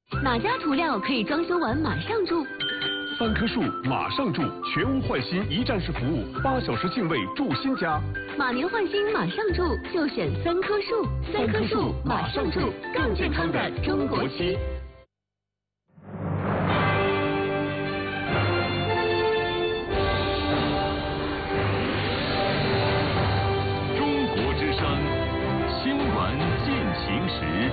哪家涂料可以装修完马上住？3棵树马上住，全屋换新一站式服务，8小时净位住新家。马年换新马上住，就选3棵树。3棵树马上住，更健康的中国漆。 中国之声，新闻进行时。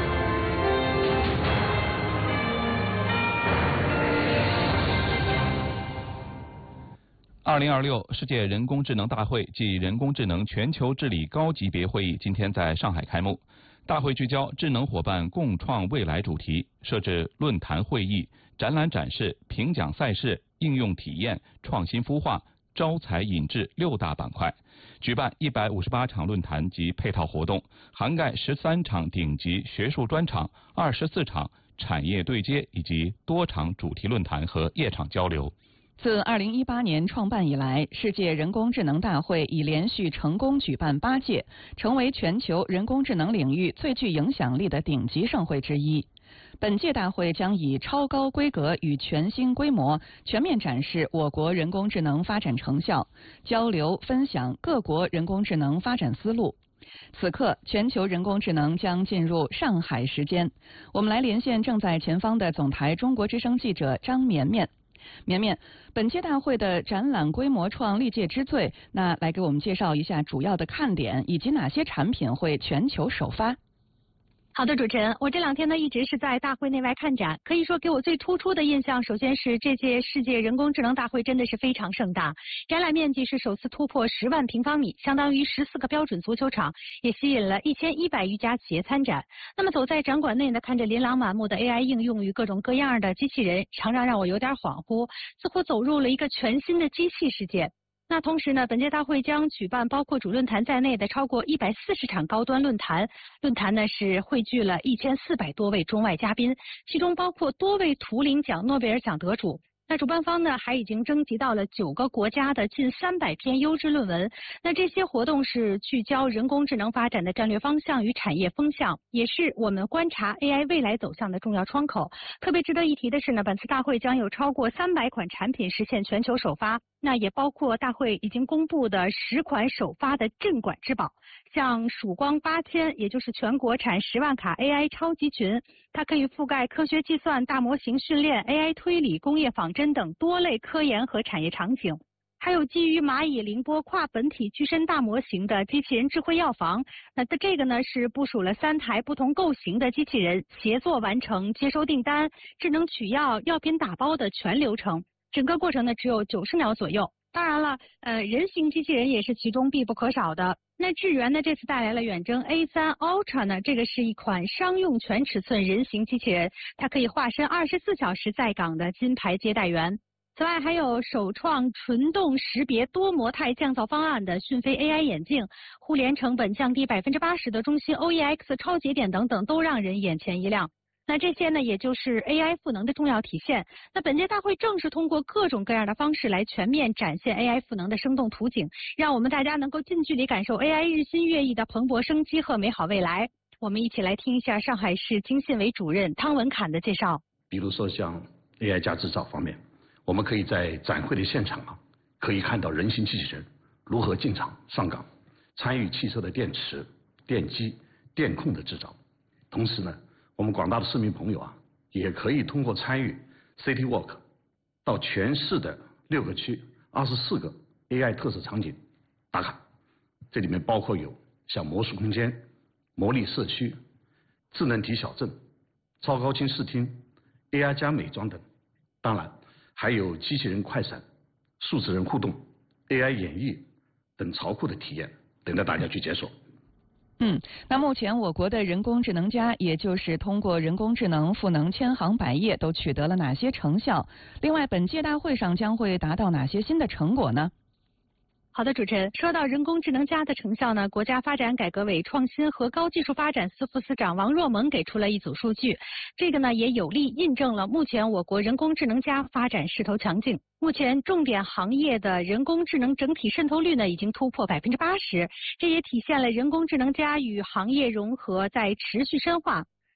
2026世界人工智能大会暨人工智能全球治理高级别会议今天在上海开幕。大会聚焦智能伙伴共创未来主题，设置论坛会议、展览展示、评奖赛事、应用体验、创新孵化、招才引智6大板块，举办158场论坛及配套活动，涵盖13场顶级学术专场、24场产业对接以及多场主题论坛和夜场交流。 自2018年创办以来，世界人工智能大会已连续成功举办8届，成为全球人工智能领域最具影响力的顶级盛会之一。本届大会将以超高规格与全新规模，全面展示我国人工智能发展成效，交流分享各国人工智能发展思路。此刻，全球人工智能将进入上海时间。我们来连线正在前方的总台中国之声记者张绵绵。绵绵，本届大会的展览规模创历届之最，那来给我们介绍一下主要的看点，以及哪些产品会全球首发？ 好的，主持人，我这2天呢一直是在大会内外看展，可以说给我最突出的印象，首先是这届世界人工智能大会真的是非常盛大，展览面积是首次突破10万平方米，相当于14个标准足球场，也吸引了1100余家企业参展。那么走在展馆内呢，看着琳琅满目的 AI 应用与各种各样的机器人，常常让我有点恍惚，似乎走入了一个全新的机器世界。那同时呢，本届大会将举办包括主论坛在内的超过140场高端论坛。论坛呢是汇聚了1400多位中外嘉宾，其中包括多位图灵奖、诺贝尔奖得主。那主办方呢还已经征集到了9个国家的近300篇优质论文。那这些活动是聚焦人工智能发展的战略方向与产业风向，也是我们观察 AI 未来走向的重要窗口。特别值得一提的是呢，本次大会将有超过300款产品实现全球首发，那也包括大会已经公布的10款首发的镇馆之宝，像曙光8000，也就是全国产10万卡 AI 超级群，它可以覆盖科学计算、大模型训练、AI 推理、工业仿真等多类科研和产业场景。还有基于蚂蚁凌波跨本体具身大模型的机器人智慧药房，那这个呢是部署了3台不同构型的机器人，协作完成接收订单、智能取药、药品打包的全流程，整个过程呢只有90秒左右。当然了，人形机器人也是其中必不可少的。那智源呢这次带来了远征 A3 Ultra 呢，这个是一款商用全尺寸人形机器人，它可以化身24小时在岗的金牌接待员。此外还有首创纯动识别多模态降噪方案的讯飞 AI 眼镜，互联成本降低80%的中芯 OEX 超节点等等，都让人眼前一亮。那这些呢，也就是 AI 赋能的重要体现。那本届大会正是通过各种各样的方式来全面展现 AI 赋能的生动图景，让我们大家能够近距离感受 AI 日新月异的蓬勃生机和美好未来。我们一起来听一下上海市经信委主任汤文侃的介绍。 比如说像 AI 加制造方面，我们可以在展会的现场可以看到人形机器人如何进场上岗，参与汽车的电池、电机、电控的制造。同时呢，我们广大的市民朋友也可以通过参与 City Walk 到全市的6个区、24个 AI 特色场景打卡。这里面包括有像魔术空间、魔力社区、智能体小镇、超高清视听、AI 加美妆等。当然还有机器人快闪、数字人互动、AI 演绎等潮酷的体验，等着大家去解锁。 那目前我国的人工智能家，也就是通过人工智能赋能千行百业，都取得了哪些成效？另外，本届大会上将会达到哪些新的成果呢？ 好的，主持人，说到人工智能家的成效呢，国家发展改革委创新和高技术发展司副司长王若萌给出了一组数据，这个呢也有力印证了目前我国人工智能家发展势头强劲。目前重点行业的人工智能整体渗透率呢已经突破80%，这也体现了人工智能家与行业融合在持续深化。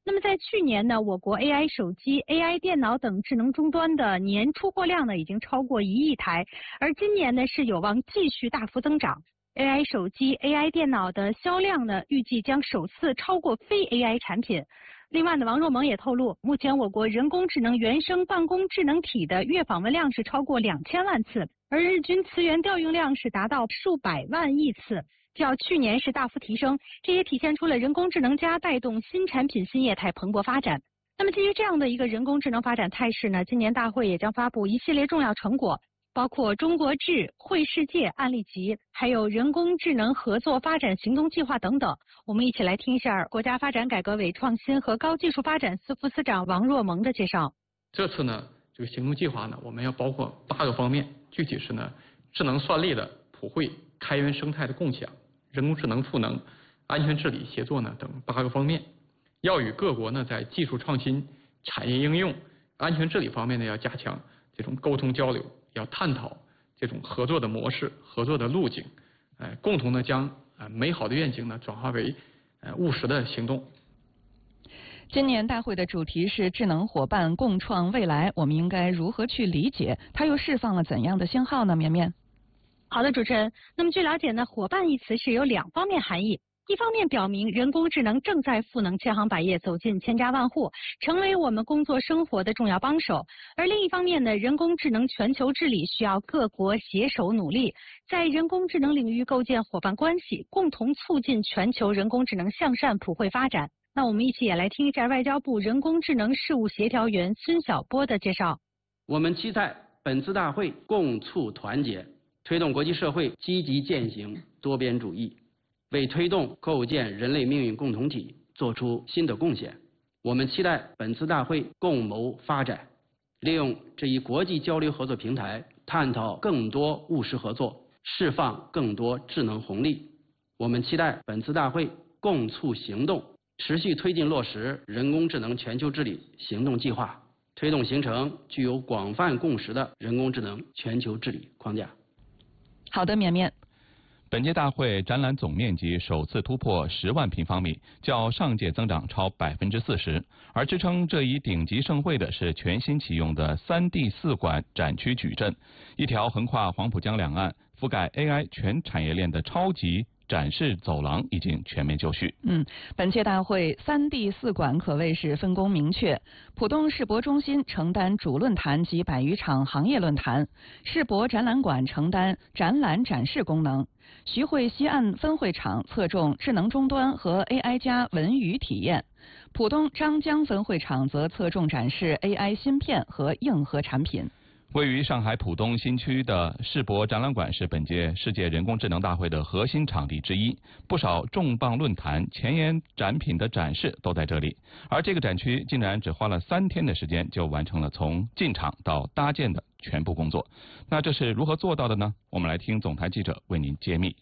那么在去年呢，我国 AI 手机、AI 电脑等智能终端的年出货量呢已经超过1亿台，而今年呢是有望继续大幅增长。AI 手机、AI 电脑的销量呢预计将首次超过非 AI 产品。另外呢，王若萌也透露，目前我国人工智能原生办公智能体的月访问量是超过2000万次，而日均词源调用量是达到数百万亿次。较去年是大幅提升，这也体现出了人工智能加带动新产品新业态蓬勃发展。那么基于这样的一个人工智能发展态势呢，今年大会也将发布一系列重要成果，包括中国智会世界案例集，还有人工智能合作发展行动计划等等。我们一起来听一下国家发展改革委创新和高技术发展司副司长王若萌的介绍。 这次呢，这个行动计划呢，我们要包括8个方面，具体是呢，智能算力的普惠、开源生态的共享、人工智能赋能、安全治理协作呢等8个方面，要与各国呢在技术创新、产业应用、安全治理方面呢要加强这种沟通交流，要探讨这种合作的模式、合作的路径，共同的将美好的愿景呢转化为务实的行动。 今年大会的主题是智能伙伴共创未来，我们应该如何去理解？它又释放了怎样的信号呢？绵绵。 好的，主持人。那么据了解呢，伙伴一词是有2方面含义。一方面表明人工智能正在赋能千行百业，走进千家万户，成为我们工作生活的重要帮手。而另一方面呢，人工智能全球治理需要各国携手努力，在人工智能领域构建伙伴关系，共同促进全球人工智能向善普惠发展。那我们一起也来听一下外交部人工智能事务协调员孙晓波的介绍。 我们期待本次大会共促团结，推动国际社会积极践行多边主义，为推动构建人类命运共同体做出新的贡献。我们期待本次大会共谋发展，利用这一国际交流合作平台，探讨更多务实合作，释放更多智能红利。我们期待本次大会共促行动，持续推进落实人工智能全球治理行动计划，推动形成具有广泛共识的人工智能全球治理框架。 好的，绵绵。 本届大会展览总面积首次突破10万平方米，较上届增长超40%。而支撑这一顶级盛会的是全新启用的3D 4馆展区矩阵，一条横跨黄浦江两岸、覆盖 AI 全产业链的超级展示走廊已经全面就绪。 本届大会3D 4馆可谓是分工明确，浦东世博中心承担主论坛及100余场行业论坛，世博展览馆承担展览展示功能，徐汇西岸分会场侧重智能终端和 AI 加文娱体验，浦东张江分会场则侧重展示 AI 芯片和硬核产品。 位于上海浦东新区的世博展览馆是本届世界人工智能大会的核心场地之一，不少重磅论坛、前沿展品的展示都在这里。而这个展区竟然只花了3天的时间就完成了从进场到搭建的全部工作。那这是如何做到的呢？我们来听总台记者为您揭秘。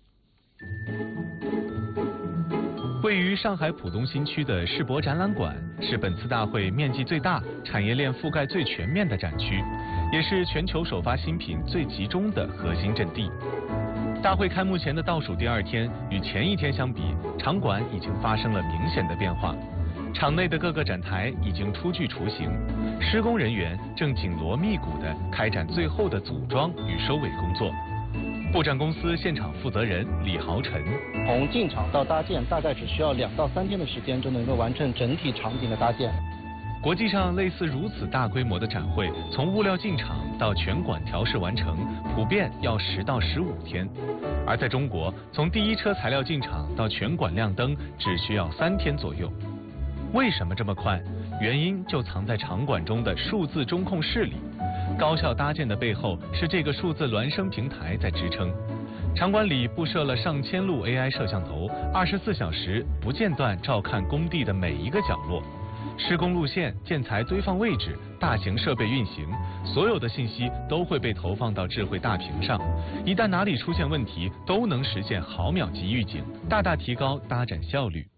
位于上海浦东新区的世博展览馆是本次大会面积最大、产业链覆盖最全面的展区，也是全球首发新品最集中的核心阵地。大会开幕前的倒数第2天，与前一天相比，场馆已经发生了明显的变化。场内的各个展台已经初具雏形，施工人员正紧锣密鼓地开展最后的组装与收尾工作。布展公司现场负责人李豪晨： 从进场到搭建，大概只需要2到3天的时间就能够完成整体场景的搭建。 国际上类似如此大规模的展会，从物料进场到全馆调试完成，普遍要10到15天；而在中国，从第一车材料进场到全馆亮灯，只需要3天左右。为什么这么快？原因就藏在场馆中的数字中控室里。高效搭建的背后是这个数字孪生平台在支撑。场馆里布设了上千路 AI 摄像头，24小时不间断照看工地的每一个角落。施工路线、建材堆放位置、大型设备运行，所有的信息都会被投放到智慧大屏上。一旦哪里出现问题，都能实现毫秒级预警，大大提高搭展效率。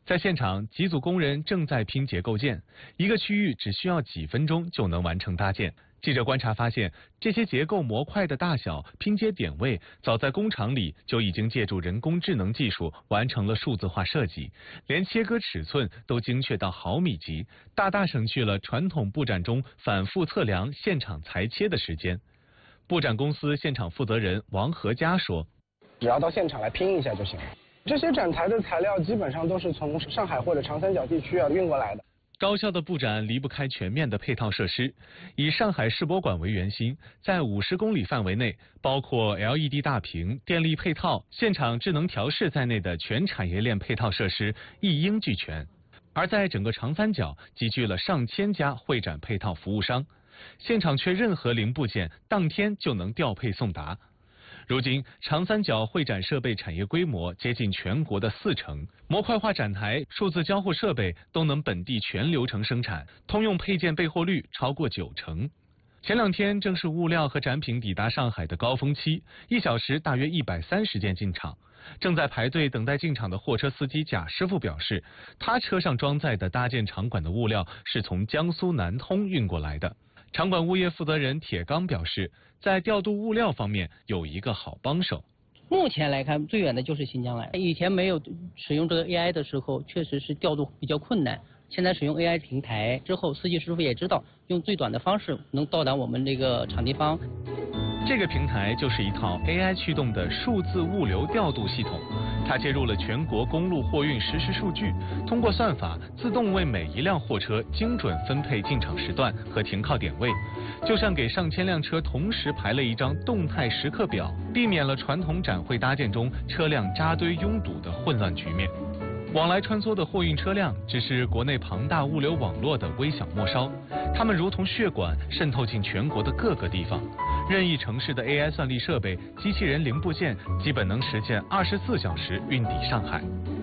在现场，几组工人正在拼结构件，一个区域只需要几分钟就能完成搭建。记者观察发现，这些结构模块的大小、拼接点位，早在工厂里就已经借助人工智能技术完成了数字化设计，连切割尺寸都精确到毫米级，大大省去了传统布展中反复测量、现场裁切的时间。布展公司现场负责人王和佳说：“ 只要到现场来拼一下就行了。这些展台的材料基本上都是从上海或者长三角地区运过来的。” 高效的布展离不开全面的配套设施。以上海世博馆为圆心，在50公里范围内，包括 LED 大屏、电力配套、现场智能调试在内的全产业链配套设施一应俱全。而在整个长三角，集聚了上千家会展配套服务商，现场缺任何零部件，当天就能调配送达。如今，长三角会展设备产业规模接近全国的40%，模块化展台、数字交互设备都能本地全流程生产，通用配件备货率超过90%。前2天正是物料和展品抵达上海的高峰期，1小时大约130件进场。正在排队等待进场的货车司机贾师傅表示，他车上装载的搭建场馆的物料是从江苏南通运过来的。场馆物业负责人铁刚表示，在调度物料方面有一个好帮手。 目前来看，最远的就是新疆来。以前没有使用这个 AI 的时候，确实是调度比较困难。现在使用 AI 平台之后，司机师傅也知道用最短的方式能到达我们这个场地方。 这个平台就是一套 AI 驱动的数字物流调度系统，它接入了全国公路货运实时数据，通过算法自动为每一辆货车精准分配进场时段和停靠点位，就像给上千辆车同时排了一张动态时刻表，避免了传统展会搭建中车辆扎堆拥堵的混乱局面。往来穿梭的货运车辆只是国内庞大物流网络的微小末梢，它们如同血管渗透进全国的各个地方。任意城市的 AI 算力设备、机器人零部件基本能实现24小时运抵上海。